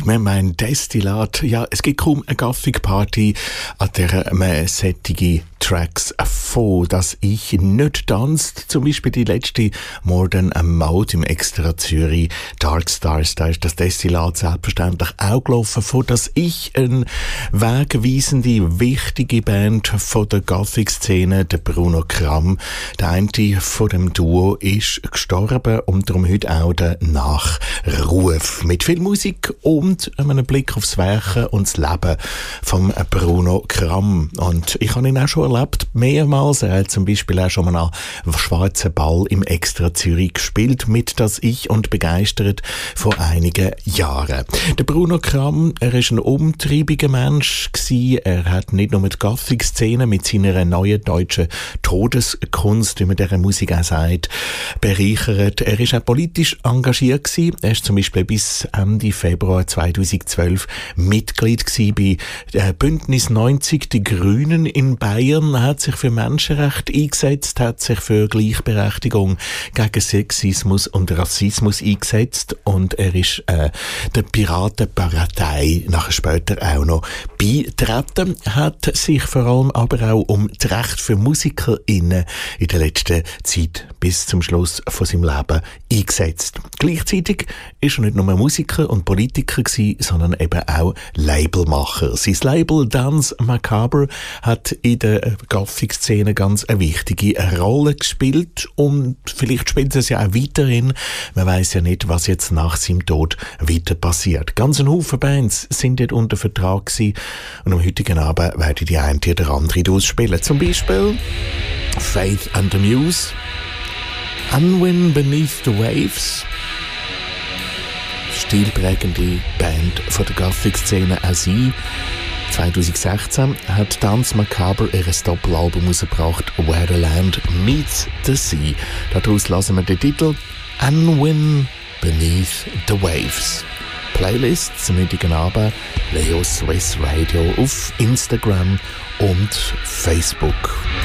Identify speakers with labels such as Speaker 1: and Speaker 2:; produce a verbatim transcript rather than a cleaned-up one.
Speaker 1: Wir meinen Destillat. Ja, es gibt kaum eine Gothic-Party, an der man sättige Tracks von «Dass ich nicht tanzt». Zum Beispiel die letzte «More Than a Mode» im Extra Zürich. «Dark Stars», da ist das Destillat selbstverständlich auch gelaufen. Von «Dass ich» eine wegweisende, wichtige Band von der Gothic-Szene, der Bruno Kramm. Der eine von dem Duo ist gestorben und darum heute auch der Nachruf. Mit viel Musik und einem Blick aufs Werken und das Leben von Bruno Kramm. Und ich habe ihn auch schon erlebt, mehrmals. Er hat zum Beispiel auch schon mal einen schwarzen Ball im Extra Zürich gespielt, mit «Das Ich» und begeistert vor einigen Jahren. Der Bruno Kramm, er ist ein umtriebiger Mensch gewesen. Er hat nicht nur mit Gothic-Szene, mit seiner neuen deutschen Todeskunst, wie man dieser Musik auch sagt, bereichert. Er ist auch politisch engagiert gewesen. Er ist zum Beispiel bis Ende Februar zweitausendzwölf Mitglied gewesen bei äh, Bündnis neunzig, die Grünen in Bayern. Er hat sich für Menschenrechte eingesetzt, hat sich für Gleichberechtigung gegen Sexismus und Rassismus eingesetzt und er ist äh, der Piratenpartei nachher später auch noch beitreten, hat sich vor allem aber auch um das Recht für MusikerInnen in der letzten Zeit bis zum Schluss von seinem Leben eingesetzt. Gleichzeitig ist er nicht nur Musiker und Politiker gewesen, sondern eben auch Labelmacher. Sein Label Dance Macabre hat in der Gothic-Szene ganz eine wichtige Rolle gespielt und vielleicht spielt es ja auch weiterhin. Man weiss ja nicht, was jetzt nach seinem Tod weiter passiert. Ganz ein Haufen Bands sind dort unter Vertrag gewesen und am heutigen Abend werden die eine oder andere ausspielen. Zum Beispiel Faith and the Muse, Unwind Beneath the Waves, stilprägende Band von der Gothic-Szene, auch sie. zweitausendsechzehn hat Dance Macabre ihr Doppelalbum herausgebracht, Where the Land Meets the Sea. Daraus lassen wir den Titel Unwind Beneath the Waves. Playlists zum heutigen Abend, Leo Swiss Radio auf Instagram und Facebook.